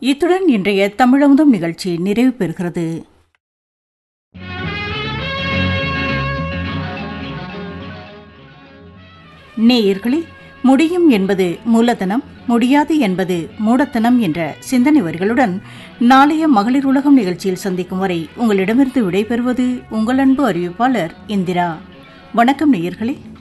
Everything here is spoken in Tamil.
இத்துடன் இன்றைய தமிழமுதம் நிகழ்ச்சி நிறைவு பெறுகிறது. நேயர்களே, முடியும் என்பது மூலதனம், முடியாது என்பது மூடத்தனம் என்ற சிந்தனை வரிகளுடன் நாளைய மகளிர் உலகம் நிகழ்ச்சியில் சந்திக்கும் வரை உங்களிடமிருந்து விடைபெறுவது உங்கள் அன்பு அறிவிப்பாளர் இந்திரா. வணக்கம் நேயர்களே.